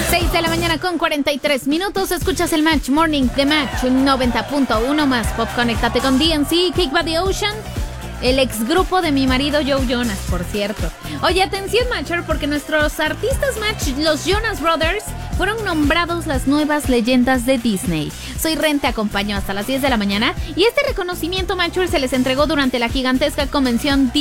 6 de la mañana con 43 minutos. Escuchas el Match Morning de Match 90.1 más pop. Conéctate con DNC, Kick by the Ocean, el ex grupo de mi marido Joe Jonas, por cierto. Oye, atención Matcher, porque nuestros artistas Match, los Jonas Brothers, fueron nombrados las nuevas leyendas de Disney. Soy Ren, te acompaño hasta las 10 de la mañana. Y este reconocimiento Matcher se les entregó durante la gigantesca convención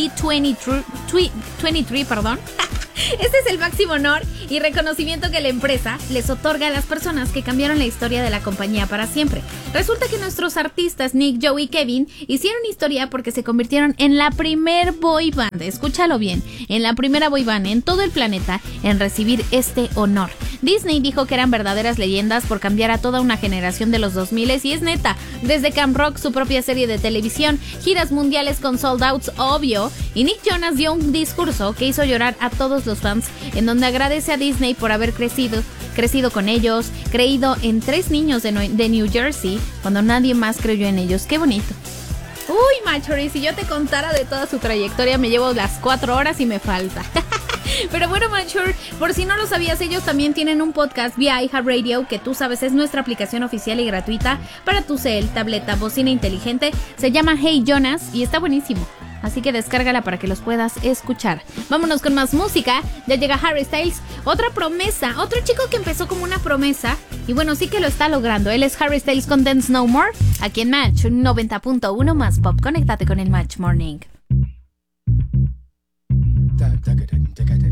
D23, perdón. Este es el máximo honor y reconocimiento que la empresa les otorga a las personas que cambiaron la historia de la compañía para siempre. Resulta que nuestros artistas Nick, Joe y Kevin hicieron historia porque se convirtieron en la primer boy band, escúchalo bien, en la primera boy band en todo el planeta en recibir este honor. Disney dijo que eran verdaderas leyendas por cambiar a toda una generación de los 2000 y es neta, desde Camp Rock, su propia serie de televisión, giras mundiales con sold outs, obvio, y Nick Jonas dio un discurso que hizo llorar a todos los fans, en donde agradece a Disney por haber crecido con ellos, creído en 3 niños de New Jersey, cuando nadie más creyó en ellos. ¡Qué bonito! Uy, Marjorie, si yo te contara de toda su trayectoria, me llevo las 4 horas y me falta. Pero bueno, Mature, por si no lo sabías, ellos también tienen un podcast vía iHeartRadio, que tú sabes es nuestra aplicación oficial y gratuita para tu cel, tableta, bocina inteligente. Se llama Hey Jonas y está buenísimo. Así que descárgala para que los puedas escuchar. Vámonos con más música. Ya llega Harry Styles, otra promesa, otro chico que empezó como una promesa y bueno, sí que lo está logrando. Él es Harry Styles con Dance No More, aquí en Match 90.1 más pop. Conéctate con el Match Morning. Tac, tac.